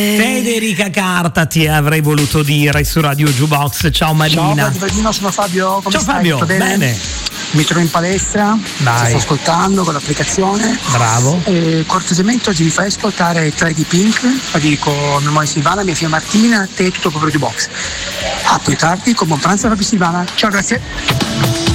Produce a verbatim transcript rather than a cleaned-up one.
Federica Carta ti avrei voluto dire su Radio Jukebox. Ciao Marina. Ciao, sono Fabio. Come Ciao stai? Fabio, Tutto bene? bene. Mi trovo in palestra, Dai. ti sto ascoltando con l'applicazione. Bravo. E cortesemente oggi mi fai ascoltare tre di Pink, la dico mia moglie Silvana, mia figlia Martina, te e tutto il Radio Box. A più tardi, con buon pranzo Fabio Silvana. Ciao, grazie.